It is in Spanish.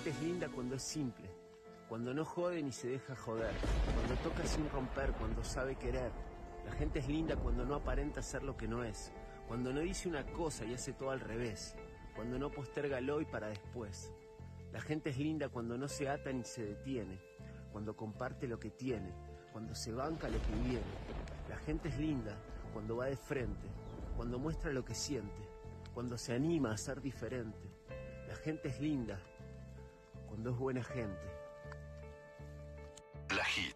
gente es linda cuando es simple, cuando no jode ni se deja joder, cuando toca sin romper, cuando sabe querer. La gente es linda cuando no aparenta ser lo que no es, cuando no dice una cosa y hace todo al revés, cuando no posterga el hoy para después. La gente es linda cuando no se ata ni se detiene, cuando comparte lo que tiene, cuando se banca lo que viene. La gente es linda cuando va de frente, cuando muestra lo que siente, cuando se anima a ser diferente. La gente es linda cuando es buena gente. La Hit.